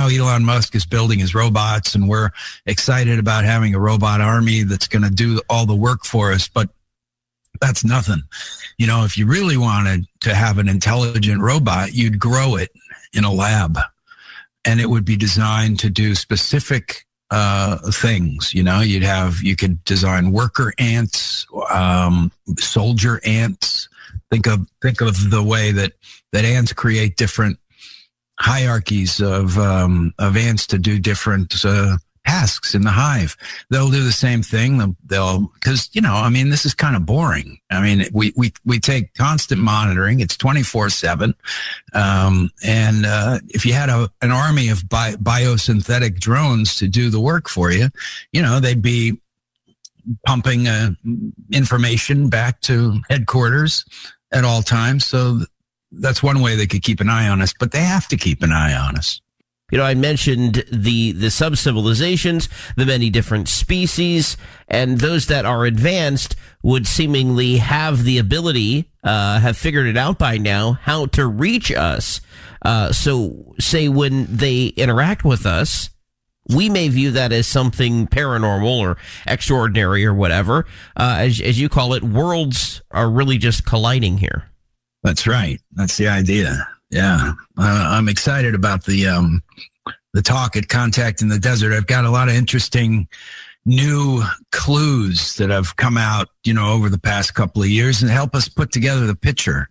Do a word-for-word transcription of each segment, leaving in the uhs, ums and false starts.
Elon Musk is building his robots, and we're excited about having a robot army that's going to do all the work for us. But that's nothing. You know, if you really wanted to have an intelligent robot, you'd grow it in a lab, and it would be designed to do specific uh, things. You know, you'd have, you could design worker ants, um, soldier ants. Think of, think of the way that, that ants create different hierarchies of, um, of ants to do different, uh, tasks in the hive. They'll do the same thing. They'll, they'll, cause you know, I mean, this is kind of boring. I mean, we, we, we take constant monitoring. It's twenty-four seven. Um, and, uh, if you had a, an army of bi- biosynthetic drones to do the work for you, you know, they'd be pumping, uh, information back to headquarters at all times. So that's one way they could keep an eye on us, but they have to keep an eye on us. You know, I mentioned the, the sub-civilizations, the many different species, and those that are advanced would seemingly have the ability, uh, have figured it out by now, how to reach us. Uh, so, say when they interact with us, we may view that as something paranormal or extraordinary or whatever. Uh, as, as you call it, worlds are really just colliding here. That's right. That's the idea. Yeah, uh, I'm excited about the um, the talk at Contact in the Desert. I've got a lot of interesting new clues that have come out, you know, over the past couple of years and help us put together the picture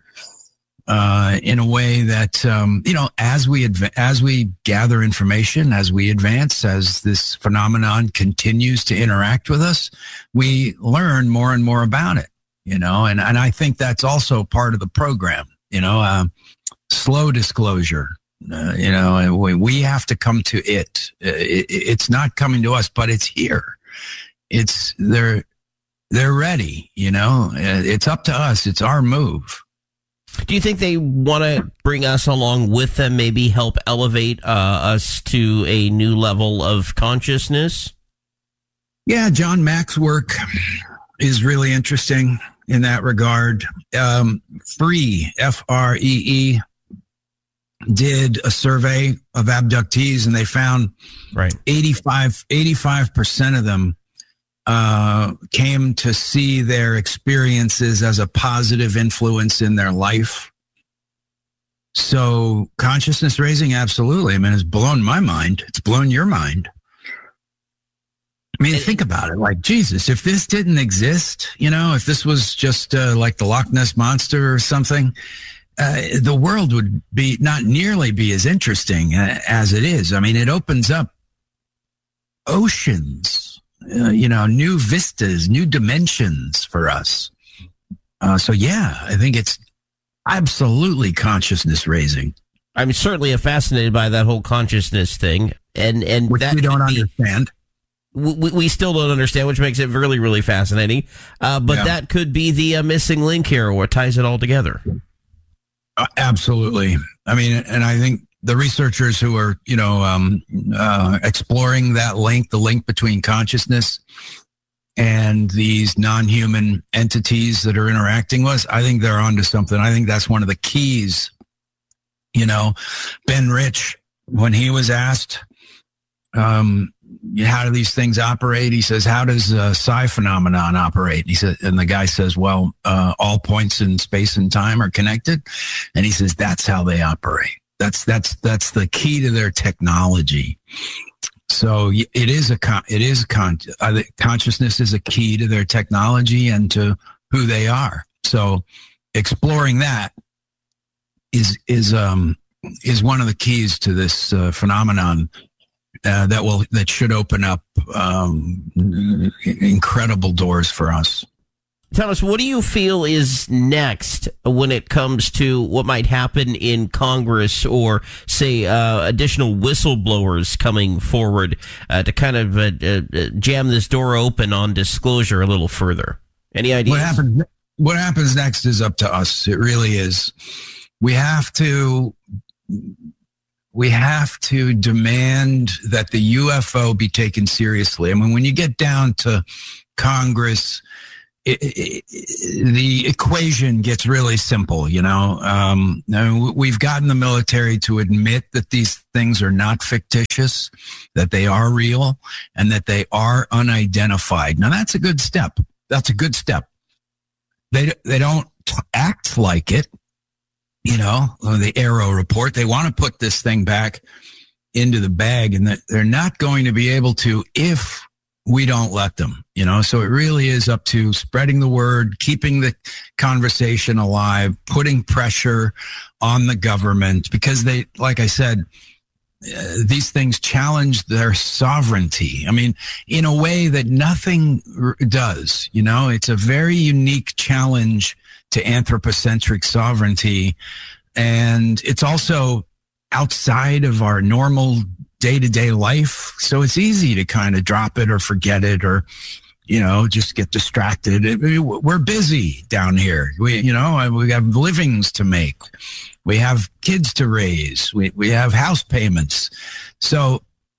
uh, in a way that, um, you know, as we adv- as we gather information, as we advance, as this phenomenon continues to interact with us, we learn more and more about it, you know, and, and I think that's also part of the program, you know, uh, slow disclosure, uh, you know, and we, we have to come to it. it. It's not coming to us, but it's here. It's they're they're ready. You know, it's up to us. It's our move. Do you think they want to bring us along with them? Maybe help elevate uh, us to a new level of consciousness? Yeah, John Mack's work is really interesting in that regard. Um, Free, F R E E, did a survey of abductees, and they found right eighty-five percent of them uh, came to see their experiences as a positive influence in their life. So consciousness raising, absolutely. I mean, it's blown my mind. It's blown your mind. I mean, think about it. Like, Jesus, if this didn't exist, you know, if this was just uh, like the Loch Ness Monster or something, uh, the world would be not nearly be as interesting uh, as it is. I mean, it opens up oceans, uh, you know, new vistas, new dimensions for us. Uh, so, yeah, I think it's absolutely consciousness raising. I'm certainly fascinated by that whole consciousness thing. And, and Which that we don't be- understand. We, we still don't understand, which makes it really, really fascinating. Uh, but yeah. That could be the uh, missing link here, or ties it all together. Uh, absolutely. I mean, and I think the researchers who are, you know, um, uh, exploring that link, the link between consciousness and these non-human entities that are interacting with us, I think they're onto something. I think that's one of the keys. You know, Ben Rich, when he was asked, um, how do these things operate? He says, how does a psi phenomenon operate? He said, and the guy says, well, uh, all points in space and time are connected. And he says, that's how they operate. That's, that's, that's the key to their technology. So it is a, con- it is con- uh, consciousness is a key to their technology and to who they are. So exploring that is, is, um, is one of the keys to this uh, phenomenon. Uh, that will that should open up um, incredible doors for us. Thomas, what do you feel is next when it comes to what might happen in Congress, or say uh, additional whistleblowers coming forward uh, to kind of uh, uh, jam this door open on disclosure a little further? Any ideas? What happens? What happens next is up to us. It really is. We have to. We have to demand that the U F O be taken seriously. I mean, when you get down to Congress it, it, it, the equation gets really simple, you know. Um, we've gotten the military to admit that these things are not fictitious, that they are real, and that they are unidentified. Now, that's a good step. That's a good step. They they don't act like it, you know, the Arrow report. They want to put this thing back into the bag, and that they're not going to be able to if we don't let them, you know. So it really is up to spreading the word, keeping the conversation alive, putting pressure on the government, because they, like I said, uh, these things challenge their sovereignty. I mean, in a way that nothing r- does, you know. It's a very unique challenge to anthropocentric sovereignty. And it's also outside of our normal day-to-day life. So it's easy to kind of drop it or forget it, or, you know, just get distracted. We're busy down here. We, you know, we have livings to make. We have kids to raise. We, we have house payments. So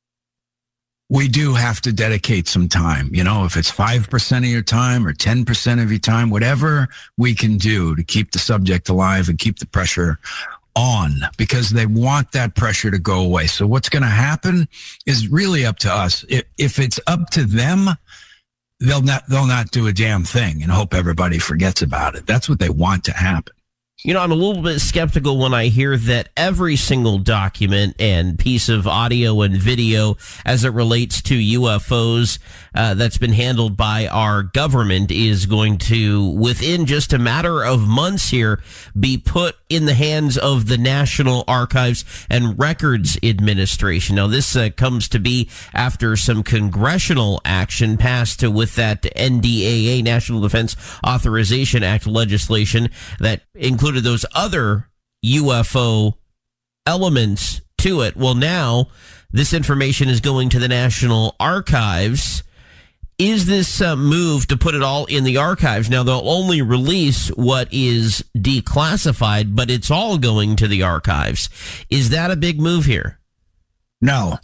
we do have to dedicate some time, you know, if it's five percent of your time or ten percent of your time, whatever we can do to keep the subject alive and keep the pressure on, because they want that pressure to go away. So what's going to happen is really up to us. If, if it's up to them, they'll not, they'll not do a damn thing and hope everybody forgets about it. That's what they want to happen. You know, I'm a little bit skeptical when I hear that every single document and piece of audio and video as it relates to U F Os uh, that's been handled by our government is going to, within just a matter of months here, be put in the hands of the National Archives and Records Administration. Now, this uh, comes to be after some congressional action passed uh, with that N D A A, National Defense Authorization Act legislation that included those other U F O elements to it. Well, now this information is going to the National Archives. Is this uh, move to put it all in the archives? Now, they'll only release what is declassified, but it's all going to the archives. Is that a big move here? No.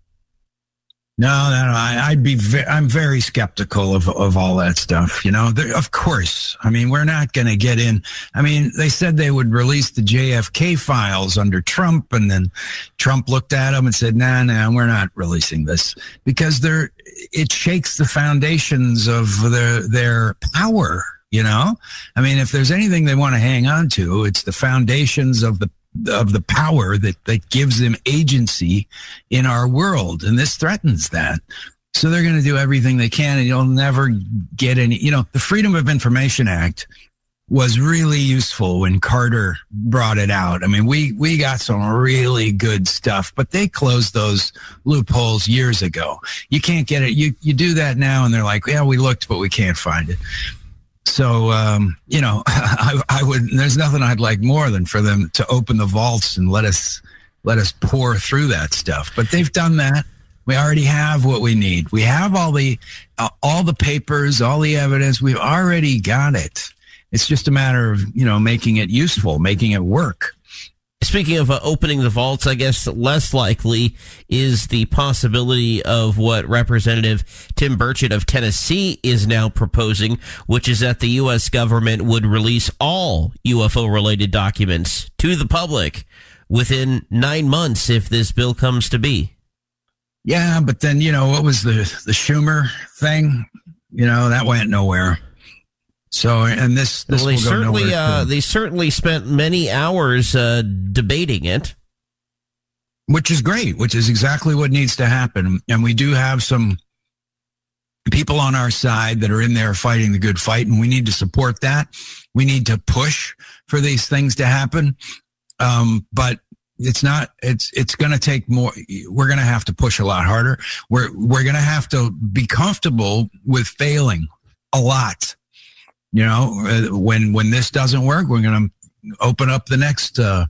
No, no, no. I, I'd be. Ve- I'm very skeptical of of all that stuff. You know, there, of course. I mean, we're not going to get in. I mean, they said they would release the J F K files under Trump, and then Trump looked at them and said, "Nah, nah, we're not releasing this because they're it shakes the foundations of their their power." You know, I mean, if there's anything they want to hang on to, it's the foundations of the. of the power that, that gives them agency in our world. And this threatens that. So they're going to do everything they can, and you'll never get any, you know, the Freedom of Information Act was really useful when Carter brought it out. I mean, we, we got some really good stuff, but they closed those loopholes years ago. You can't get it. You, you do that now and they're like, yeah, we looked, but we can't find it. So, um, you know, I, I would, there's nothing I'd like more than for them to open the vaults and let us, let us pour through that stuff. But they've done that. We already have what we need. We have all the, uh, all the papers, all the evidence. We've already got it. It's just a matter of, you know, making it useful, making it work. Speaking of uh, opening the vaults, I guess less likely is the possibility of what Representative Tim Burchett of Tennessee is now proposing, which is that the U S government would release all U F O-related documents to the public within nine months if this bill comes to be. Yeah, but then, you know, what was the, the Schumer thing? You know, that went nowhere. So, and this, this well, they will go certainly, nowhere uh, too. they certainly spent many hours uh, debating it, which is great, which is exactly what needs to happen. And we do have some people on our side that are in there fighting the good fight, and we need to support that. We need to push for these things to happen. Um, but it's not, it's, it's going to take more. We're going to have to push a lot harder. We're, we're going to have to be comfortable with failing a lot. You know, when when this doesn't work, we're going to open up the next uh,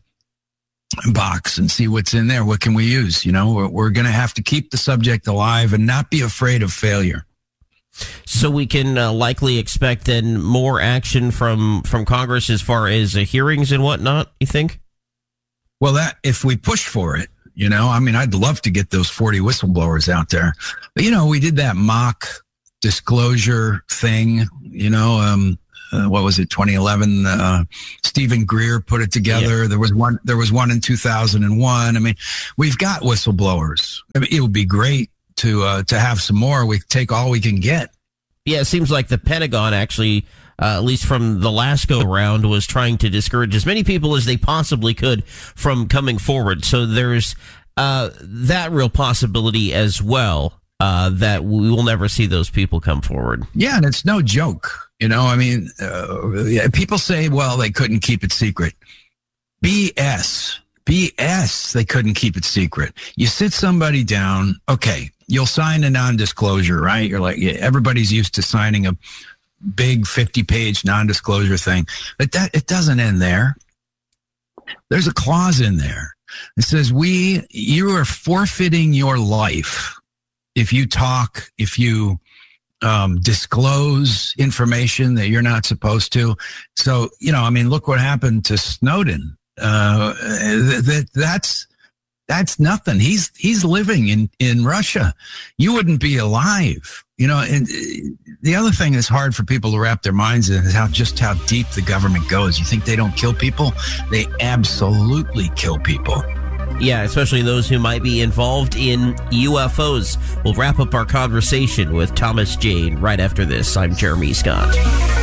box and see what's in there. What can we use? You know, we're, we're going to have to keep the subject alive and not be afraid of failure. So we can uh, likely expect then more action from, from Congress as far as uh, hearings and whatnot, you think? Well, that if we push for it, you know, I mean, I'd love to get those forty whistleblowers out there. But, you know, we did that mock disclosure thing, you know, um, uh, what was it, twenty eleven? Uh, Stephen Greer put it together. Yeah. There was one. There was one in two thousand one. I mean, we've got whistleblowers. I mean, it would be great to uh, to have some more. We take all we can get. Yeah, it seems like the Pentagon actually, uh, at least from the last go round, was trying to discourage as many people as they possibly could from coming forward. So there's uh, that real possibility as well. Uh, that we will never see those people come forward. Yeah, and it's no joke. You know, I mean, uh, yeah, people say, well, they couldn't keep it secret. B S. B S. They couldn't keep it secret. You sit somebody down, okay, you'll sign a non-disclosure, right? You're like, yeah, everybody's used to signing a big fifty-page non-disclosure thing. But that it doesn't end there. There's a clause in there. It says, we, you are forfeiting your life if you talk, if you um, disclose information that you're not supposed to. So, you know, I mean, look what happened to Snowden. Uh, that that's that's nothing. He's he's living in, in Russia. You wouldn't be alive. You know, and the other thing that's hard for people to wrap their minds in is how just how deep the government goes. You think they don't kill people? They absolutely kill people. Yeah, especially those who might be involved in U F Os. We'll wrap up our conversation with Thomas Jane right after this. I'm Jeremy Scott.